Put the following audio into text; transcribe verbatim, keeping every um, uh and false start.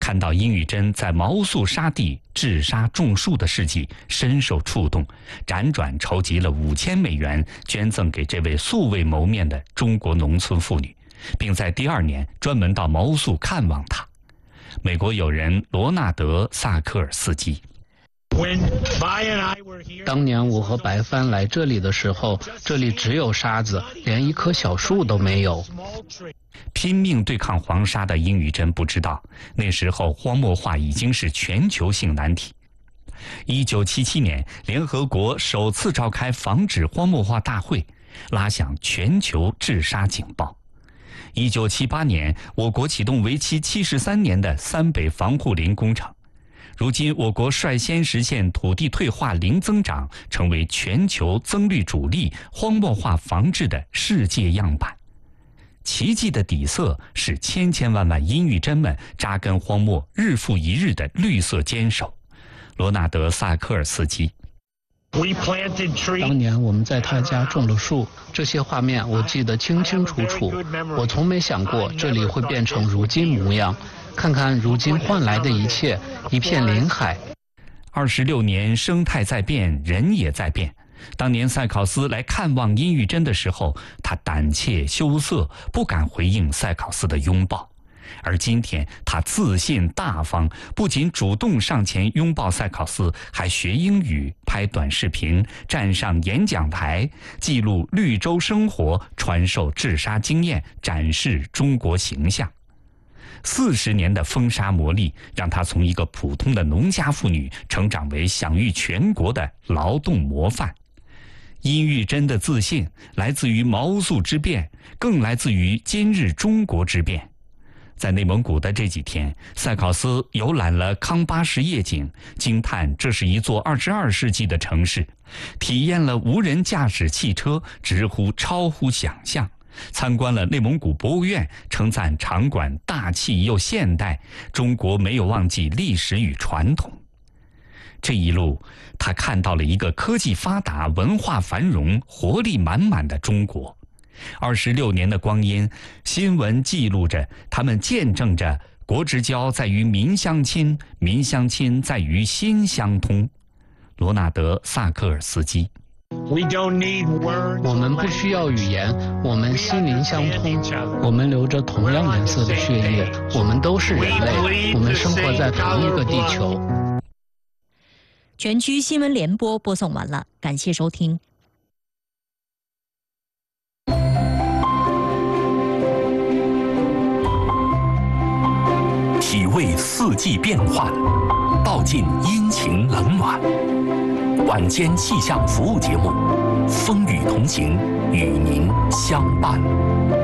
看到殷玉珍在毛素沙地治沙种树的事迹，深受触动，辗转筹集了五千美元，捐赠给这位素未谋面的中国农村妇女，并在第二年专门到毛素看望她。美国友人罗纳德·萨科尔斯基。 当年我和白帆来这里的时候，这里只有沙子，连一棵小树都没有。 拼命对抗黄沙的殷玉珍不知道，那时候荒漠化已经是全球性难题。一九七七年，联合国首次召开防止荒漠化大会，拉响全球治沙警报。一九七八年，我国启动为期七十三年的三北防护林工程。如今，我国率先实现土地退化零增长，成为全球增绿主力、荒漠化防治的世界样板。奇迹的底色是千千万万殷玉珍们扎根荒漠、日复一日的绿色坚守。罗纳德·萨科尔斯基。 当年我们在他家种了树，这些画面我记得清清楚楚。我从没想过这里会变成如今模样。看看如今换来的一切，一片林海。 二十六年，生态在变，人也在变。当年塞考斯来看望殷玉珍的时候，他胆怯羞涩，不敢回应塞考斯的拥抱。而今天，他自信大方，不仅主动上前拥抱塞考斯，还学英语、拍短视频，站上演讲台，记录绿洲生活，传授治沙经验，展示中国形象。四十年的风沙磨砺，让她从一个普通的农家妇女成长为享誉全国的劳动模范。殷玉珍的自信来自于毛素之变，更来自于今日中国之变。在内蒙古的这几天，塞考斯游览了康巴什夜景，惊叹这是一座二十二世纪的城市，体验了无人驾驶汽车，直呼超乎想象。参观了内蒙古博物院，称赞场馆大气又现代，中国没有忘记历史与传统。这一路，他看到了一个科技发达、文化繁荣、活力满满的中国。二十六年的光阴，新闻记录着，他们见证着国之交在于民相亲，民相亲在于心相通。罗纳德·萨科尔斯基。 我们不需要语言，我们心灵相通，我们流着同样颜色的血液，我们都是人类，我们生活在同一个地球。 全区新闻联播播送完了，感谢收听。 体味四季变换，道尽阴晴冷暖。晚间气象服务节目，风雨同行，与您相伴。